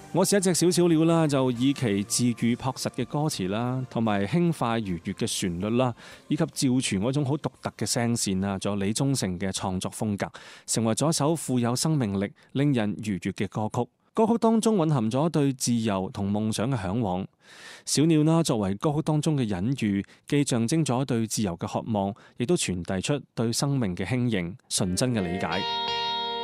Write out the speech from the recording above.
我是一隻小小鳥啦，就以其治癒樸實嘅歌詞啦，同埋輕快愉悅嘅旋律啦，以及趙傳嗰種好獨特嘅聲線啊，仲有李宗盛嘅創作風格，成為咗一首富有生命力、令人愉悅嘅歌曲。歌曲當中蘊含咗對自由同夢想嘅嚮往。小鳥啦，作為歌曲當中嘅隱喻，既象徵咗對自由嘅渴望，亦都傳遞出對生命嘅輕盈、純真嘅理解。